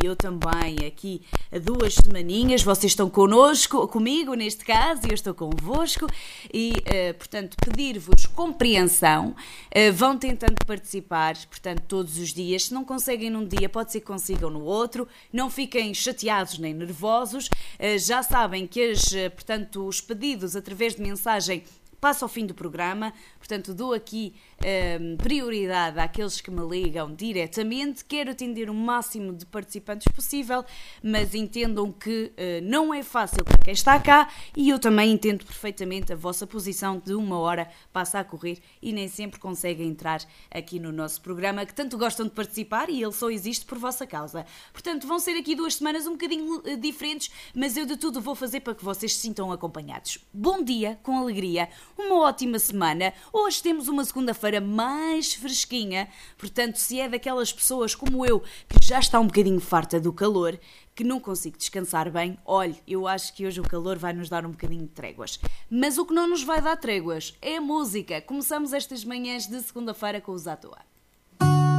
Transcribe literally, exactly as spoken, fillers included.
e eu também aqui há duas semaninhas. Vocês estão connosco, comigo neste caso, e eu estou convosco. E, uh, portanto, pedir-vos compreensão. Uh, vão tentando participar, portanto, todos os dias. Se não conseguem num dia, pode ser que consigam no outro. Não fiquem chateados nem nervosos. Uh, já sabem que as, uh, portanto, os pedidos através de mensagem passa ao fim do programa, portanto dou aqui um, prioridade àqueles que me ligam diretamente. Quero atender o máximo de participantes possível, mas entendam que uh, não é fácil para quem está cá, e eu também entendo perfeitamente a vossa posição de uma hora passa a correr e nem sempre conseguem entrar aqui no nosso programa, que tanto gostam de participar, e ele só existe por vossa causa. Portanto, vão ser aqui duas semanas um bocadinho uh, diferentes, mas eu de tudo vou fazer para que vocês se sintam acompanhados. Bom dia, com alegria. Uma ótima semana. Hoje temos uma segunda-feira mais fresquinha, portanto, se é daquelas pessoas como eu, que já está um bocadinho farta do calor, que não consigo descansar bem, olhe, eu acho que hoje o calor vai nos dar um bocadinho de tréguas. Mas o que não nos vai dar tréguas é a música. Começamos estas manhãs de segunda-feira com os À Toa.